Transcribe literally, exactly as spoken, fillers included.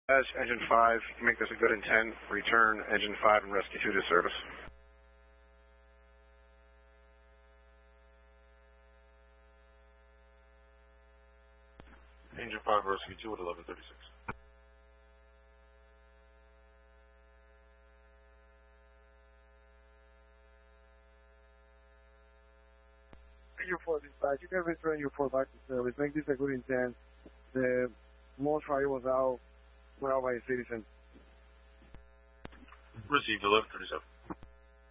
As Engine five, make this a good intent. Return Engine five and Rescue two to service. Engine five, Rescue two at eleven thirty-six. U four dispatch, you can return your four back to service. Make this a good intent. The most fire was out, well by a citizen. Received eleven thirty-seven.